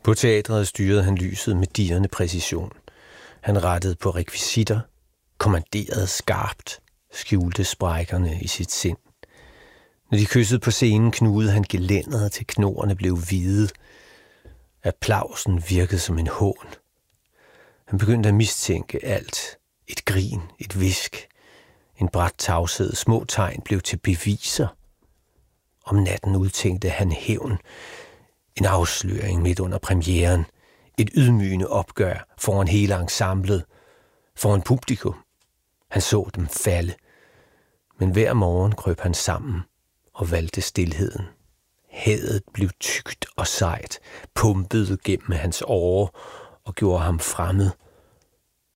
På teatret styrede han lyset med dirrende præcision. Han rettede på rekvisitter, kommanderede skarpt, skjulte sprækkerne i sit sind. Når de kyssede på scenen, knugede han gelænderet til knorene blev hvide. Applausen virkede som en hån. Han begyndte at mistænke alt. Et grin, et hvisk, en brat tavshed, små tegn blev til beviser. Om natten udtænkte han hævn, en afsløring midt under premieren, et ydmygende opgør foran hele ensemblet, foran publikum. Han så dem falde, men hver morgen krøb han sammen og valgte stilheden. Hadet blev tykt og sejt, pumpede gennem hans årer og gjorde ham fremmed